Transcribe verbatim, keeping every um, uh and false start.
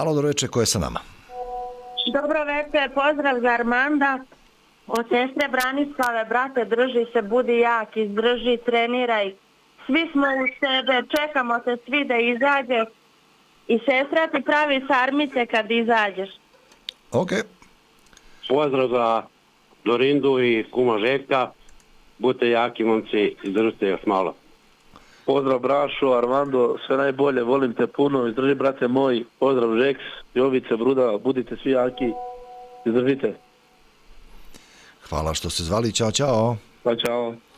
Alo, dobro večer, ko je sa nama? Dobro večer, pozdrav za Armanda. Od sestre Branislave, brate, drži se, budi jak, izdrži, treniraj. Svi smo u tebe, čekamo te svi da izađeš. I sestra ti pravi sarmice kad izađeš. Ok. Pozdrav za Dorindu i kuma Željka. Budite jaki, momci, izdržite još malo. Pozdrav Brašo, Armando, sve najbolje, volim te puno, izdrži brate moj, pozdrav Žeks, Jovice, Bruda, budite svi jaki, izdržite. Hvala što ste zvali, čao, čao. Pa čao.